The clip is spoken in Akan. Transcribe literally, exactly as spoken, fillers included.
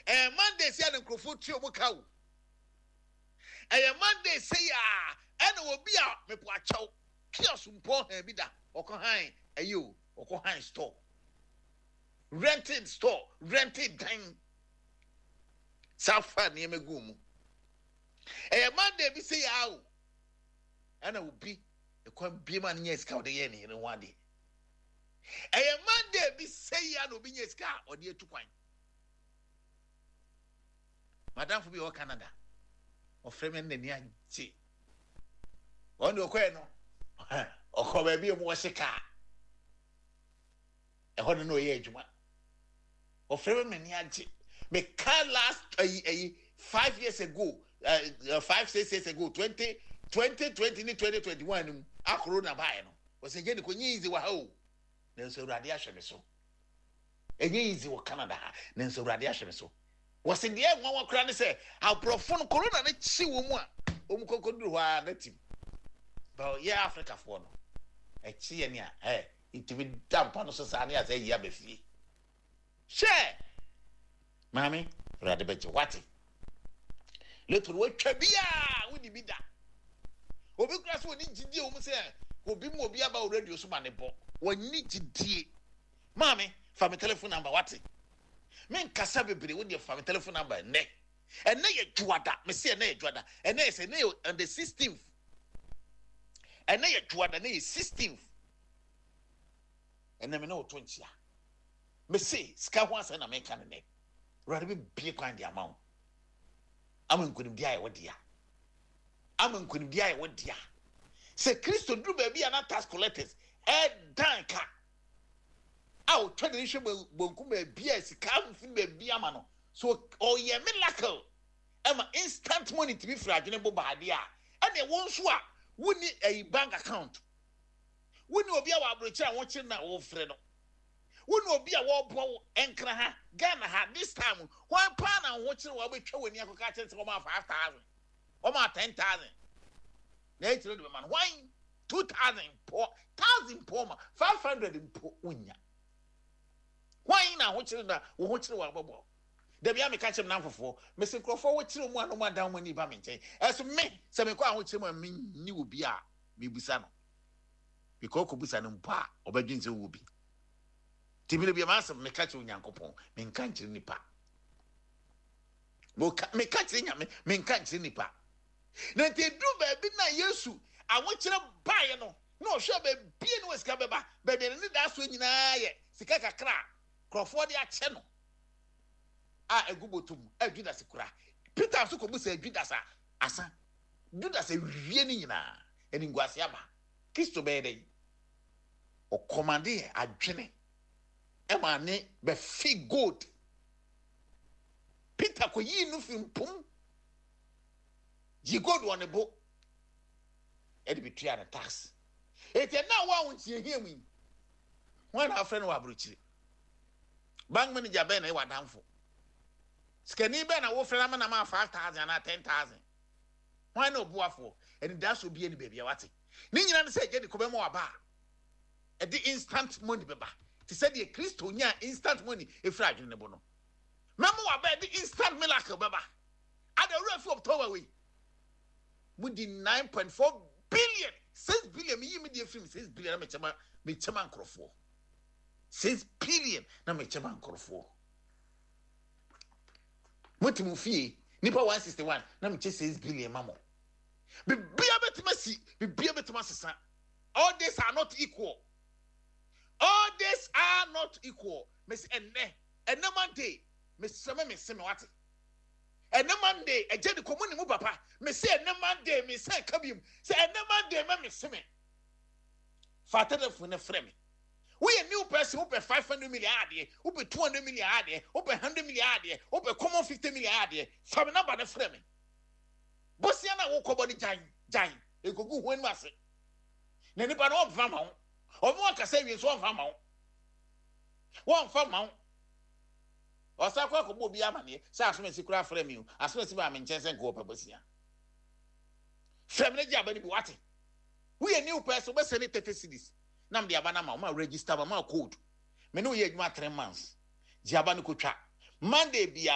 eh Monday say na nkrofo tue omo ka wo eh Monday say ah ena obi a mepo achaw kiosk mpo ha bi da okohan ayo okohan store rented store rented thing safa ne megumu eh Monday bi say ah ena obi ekwan bi ma ne ska ode ye ne ho ade eh Monday bi say ya no bi nye ska ode etukwan madam for be o Canada o frame ne ni age on do kwe no o ko ba bi mo sika e ho no ye adwuma o frame me ni age me can last uh, five years ago uh, uh, five six years ago twenty twenty twenty twenty twenty-one a corona buy no o se gene ko nyi easy wa ho na so urade ahwe me so enyi easy wo Canada ha na so urade ahwe me so was in the air one cranny say how profound corona ne chi wo mu a o mu kokoduru ho na tim but yeah Africa for no e chi ye ne a eh itimi dampa no so sa ne as ya be fie share mami rade beje wati letro we twa bia wo di bi da obi kura so ni gidie o mu say obi mu obi aba radio so ma ne bo woni gidie mami fa me telephone number wati men kasa bebre wo dey fa me telephone number ne and na ye juada me say na ye juada and na say na on the sixteenth and na ye juada na sixteenth and na me no twenty ya me say ska ho asa na me kan ne rade be bie kwan dia mawo am nkunim dia ye wodia am nkunim dia ye wodia say Christo dru ba bia na tax collectors e dan ka aw twede hwe bonkum ba bia sika mfi ba bia ma no so o ye miracle ama instant money to be fragile bo baade a ene won so a woni a bank account woni obi a wa abrochira won kire na wo frɛ no woni obi a wo bo enkra ha Ghana ha this time one pa na wo kire wo betwa woni akoka kire se wo ma five thousand wo ma ten thousand na e kire do man one two thousand po thousand po ma five hundred po unya why na wo kire na wo ho kire wo ababo da bia me ka chem na mfofo me se krofo wo kire mu anu ma dan mani ba me nchen eso me se me kwa ho kire mu me ni obi a me busa no because ko busa no mpa obadwin se wo bi tibile bia ma asem me ka chere onyankopon me nka nkire nipa mo me ka chere nyame me nka nkire nipa na te du ba bi na Yesu awo kire bae no na o hwe ba bie no sika beba ba be ne da so nyina ye sika kakra krofo de ache no a egubotum a Judas kura Peter so ko busa Judas asa Judas wie ni nyina eni ngwase aba Kristo be dey o commande adwene e ma ne be fi good Peter ko yi no fi mpum yi god won bo e de bitua na tax e te na wa won tie hiam wan afre no wa brochire bank manager be na e wadanfo skani be na wo frɛ na ma five thousand na ten thousand wan na obuafo and that so be any baby wate ni nyina ne say gedi ko be mo aba e di instant money beba ti say the Kristo nya instant money e fra adwene ne bo no memo aba di instant miracle beba at the rate of tower we mu di nine point four billion six billion me yimi di film six billion na me chema me chema nkrofo six billion na me chema nkrofo motimu fie nipa one sixty-one na me che six billion mamo bibia betimasi bibia betimasi all these are not equal all these are not equal me say enne enne monday me say me say me what enne monday eje de komuni mu papa me say enne monday me say kabim say enne monday me me say me fa telephone ne frɛ me we a new person who pay five hundred million ade who pay two hundred million ade who pay one hundred million ade who pay common fifty million ade fa me number ne frɛ me bosia na wo kɔbɔ ni jan jan e gogu ho enu ase na nipa no ɔmfa ma wo ɔmo akasa wie so ɔmfa ma wo wɔmfa ma wo ɔsa kwa kɔbɔ obi amane sɛ asome si kura frɛ me o asome si ba me nkyɛn sɛ nko ɔpɛ bosia frɛ me ne gya ba ni bi wate we a new person we send it thirty cities nam dia bana ma ma register ma code me no ye adwuma three months dia ba no ko twa Monday bia